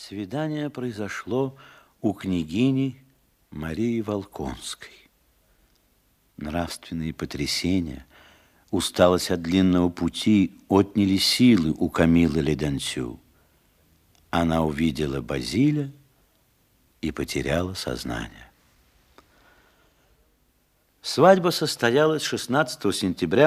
Свидание произошло у княгини Марии Волконской. Нравственные потрясения, усталость от длинного пути отняли силы у Камиллы Леденцю. Она увидела Базиля и потеряла сознание. Свадьба состоялась 16 сентября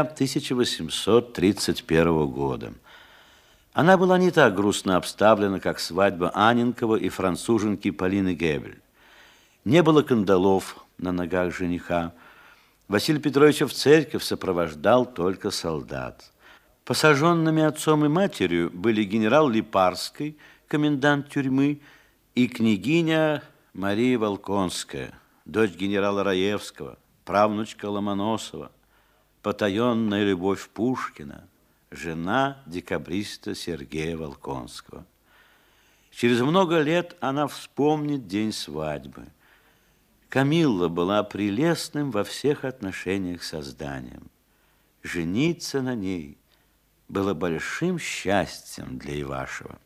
1831 года. Она была не так грустно обставлена, как свадьба Анненкова и француженки Полины Гебель. Не было кандалов на ногах жениха. Василия Петровича в церковь сопровождал только солдат. Посаженными отцом и матерью были генерал Липарский, комендант тюрьмы, и княгиня Мария Волконская, дочь генерала Раевского, правнучка Ломоносова, потаенная любовь Пушкина, жена декабриста Сергея Волконского. Через много лет она вспомнит день свадьбы. Камилла была прелестным во всех отношениях созданием. Жениться на ней было большим счастьем для Ивашева.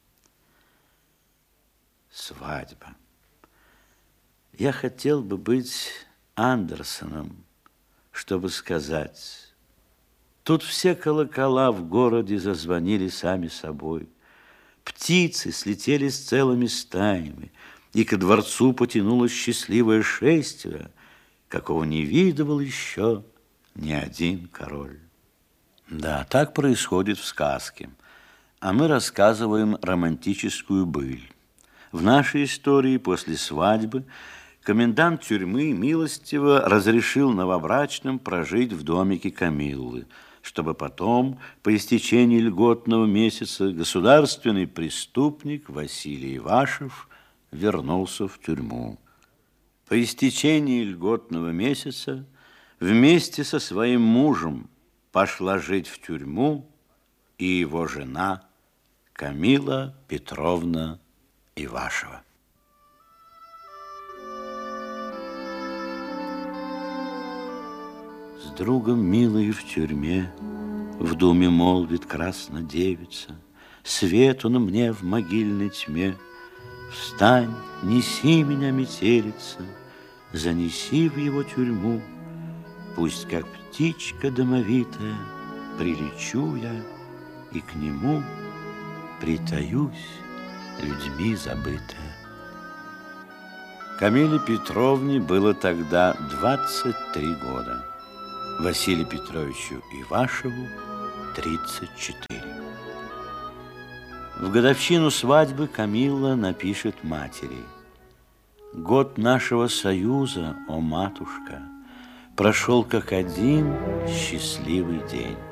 Свадьба. Я хотел бы быть Андерсоном, чтобы сказать: тут все колокола в городе зазвонили сами собой, птицы слетели с целыми стаями, и ко дворцу потянулось счастливое шествие, какого не видывал еще ни один король. Да, так происходит в сказке, а мы рассказываем романтическую быль. В нашей истории после свадьбы комендант тюрьмы милостиво разрешил новобрачным прожить в домике Камиллы, чтобы потом, по истечении льготного месяца, государственный преступник Василий Ивашев вернулся в тюрьму. По истечении льготного месяца вместе со своим мужем пошла жить в тюрьму и его жена Камилла Петровна Ивашева. С другом милой в тюрьме в думе молвит красна девица: свет он мне в могильной тьме. Встань, неси меня, метелица, занеси в его тюрьму. Пусть, как птичка домовитая, прилечу я, и к нему притаюсь, людьми забытая. Камилле Петровне было тогда 23 года. Василию Петровичу Ивашеву 34. В годовщину свадьбы Камилла напишет матери: год нашего союза, о матушка, прошел как один счастливый день.